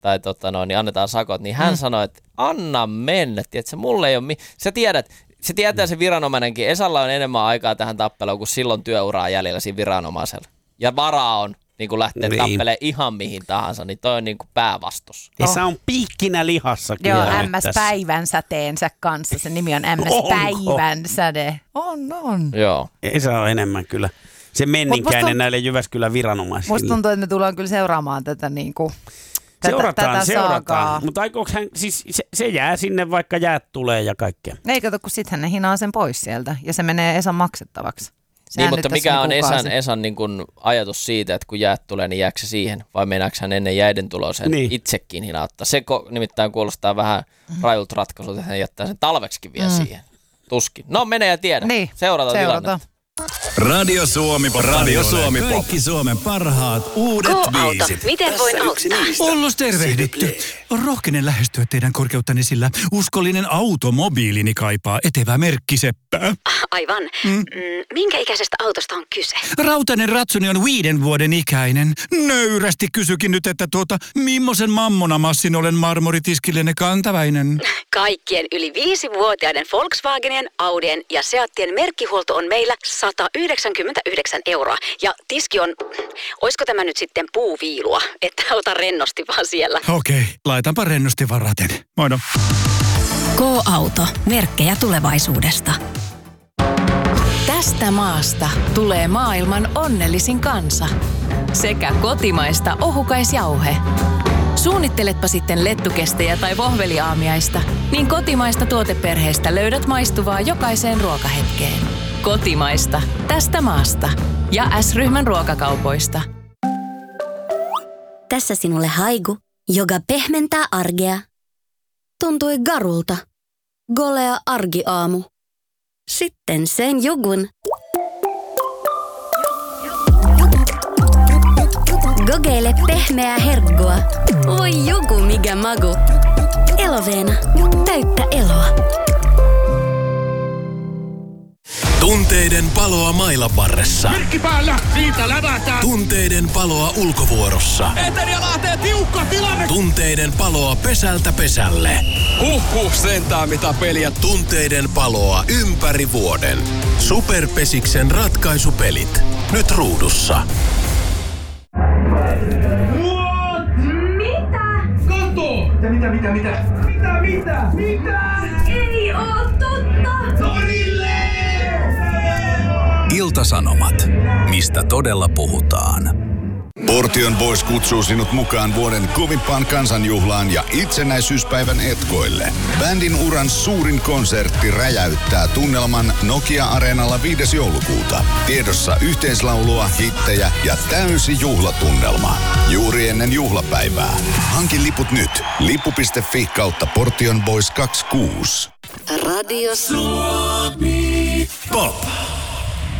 tai niin annetaan sakot, niin hän sanoi, että anna mennä, tiedätkö, mulle ei ole se tietää se viranomainenkin, Esalla on enemmän aikaa tähän tappeluun kuin silloin työuraa jäljellä siinä viranomaisella. Ja varaa on niin lähteä tappelemaan ihan mihin tahansa, niin toi on niin kuin päävastus. Esa on piikkinä lihassa kyllä. Joo, MS-päivänsäteensä kanssa. Se nimi on MS-päivänsäde. On. Joo. Esa on enemmän kyllä. Se menninkäinen näille Jyväskylän viranomaisille. Musta tuntuu, että me tullaan kyllä seuraamaan tätä niinku... Seurataan. Mutta aikooko hän, siis se jää sinne, vaikka jäät tulee ja kaikkea. Ei kato, kun sittenhän ne hinaa sen pois sieltä ja se menee Esan maksettavaksi. Niin, mutta mikä on Esan niin kuin ajatus siitä, että kun jäät tulee, niin jääkö se siihen? Vai meneekö hän ennen jäiden tuloa sen itsekin hinauttaa? Se nimittäin kuulostaa vähän rajulta ratkaisulta, että hän jättää sen talveksikin vielä siihen. Tuskin. No mene ja tiedä. Niin, seurataan tilannetta. Radio Suomi Pop. Kaikki Suomen parhaat uudet biisit. Miten voin auttaa? Ollos tervehditty. Rohkenen lähestyä teidän korkeuttani, sillä uskollinen automobiilini kaipaa etevää merkkiseppää. Aivan. Minkä ikäisestä autosta on kyse? Rautainen ratsuni on 5 vuoden ikäinen. Nöyrästi kysykin nyt, että mimmosen mammonamassin olen marmoritiskillenne kantaväinen. Kaikkien yli 5-vuotiaiden Volkswagenien, Audien ja Seattien merkkihuolto on meillä 199 €. Ja tiski on, oisko tämä nyt sitten puuviilua, että ota rennosti vaan siellä. Okei, laitanpa rennosti varaten. Moino. K-Auto. Merkkejä tulevaisuudesta. Tästä maasta tulee maailman onnellisin kansa. Sekä kotimaista ohukaisjauhe. Suunnitteletpa sitten lettukestejä tai vohveliaamiaista, niin kotimaista tuoteperheestä löydät maistuvaa jokaiseen ruokahetkeen. Kotimaista. Tästä maasta. Ja S-ryhmän ruokakaupoista. Tässä sinulle haigu, joka pehmentää arkea. Tuntui garulta. Golea argiaamu. Sitten sen jugun. Gogeile pehmeää herkkua. Voi jugu mikä magu. Eloveena. Täyttä eloa. Tunteiden paloa mailaparressa. Virkki päällä, siitä lävätään. Tunteiden paloa ulkovuorossa. Eteri ja Lahteen tiukka tilanne. Tunteiden paloa pesältä pesälle. Sentään mitä peliä. Tunteiden paloa ympäri vuoden. Superpesiksen ratkaisupelit. Nyt ruudussa. Mitä? Ei oo totta! Torille! Ilta-Sanomat. Mistä todella puhutaan. Portion Boys kutsuu sinut mukaan vuoden kovimpaan kansanjuhlaan ja itsenäisyyspäivän etkoille. Bändin uran suurin konsertti räjäyttää tunnelman Nokia-areenalla 5. joulukuuta. Tiedossa yhteislaulua, hittejä ja täysi juhlatunnelma. Juuri ennen juhlapäivää. Hankin liput nyt. Lippu.fi/Portion Boys 26. Radio Suomi Pop.